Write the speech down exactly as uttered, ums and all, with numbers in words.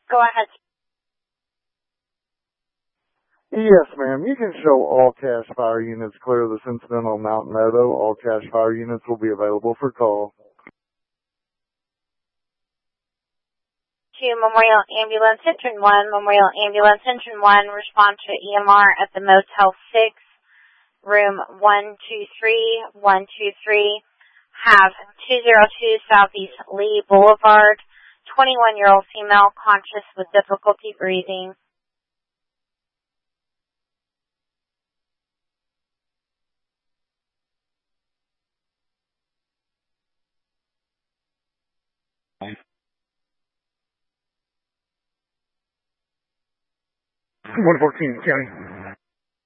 Go ahead. Yes, ma'am. You can show all cash fire units clear of this incident on Mount Meadow. All cash fire units will be available for call. To Memorial Ambulance Engine one, Memorial Ambulance Engine one, respond to E M R at the Motel six, room one two three, one two three, have two oh two Southeast Lee Boulevard, twenty-one-year-old female conscious with difficulty breathing. one fourteen, County.